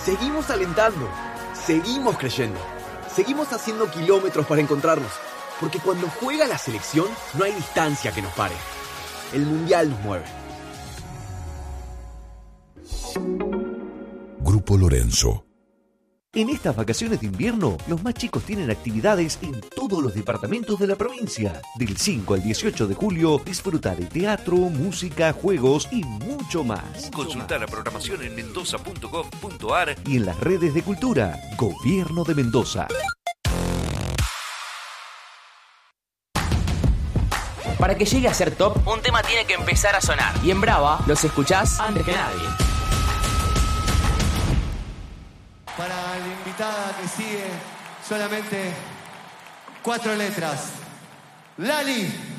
Seguimos alentando, seguimos creyendo, seguimos haciendo kilómetros para encontrarnos, porque cuando juega la selección no hay distancia que nos pare. El Mundial nos mueve. Grupo Lorenzo. En estas vacaciones de invierno, los más chicos tienen actividades en todos los departamentos de la provincia. Del 5 al 18 de julio, disfruta de teatro, música, juegos y mucho más. Consulta la programación en mendoza.gov.ar y en las redes de cultura. Gobierno de Mendoza. Para que llegue a ser top, un tema tiene que empezar a sonar. Y en Brava los escuchás antes que nadie. Para la invitada que sigue, solamente 4 letras. Lali.